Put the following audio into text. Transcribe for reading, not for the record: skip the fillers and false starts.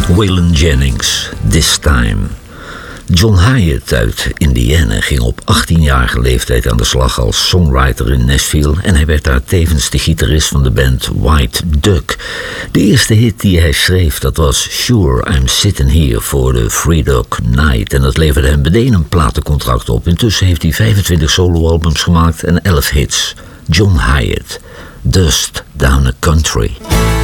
Waylon Jennings, This Time. John Hyatt uit Indiana ging op 18-jarige leeftijd aan de slag als songwriter in Nashville en hij werd daar tevens de gitarist van de band White Duck. De eerste hit die hij schreef, dat was Sure I'm Sitting Here voor de Free Dog Night en dat leverde hem meteen een platencontract op. Intussen heeft hij 25 soloalbums gemaakt en 11 hits. John Hyatt, Dust Down the Country.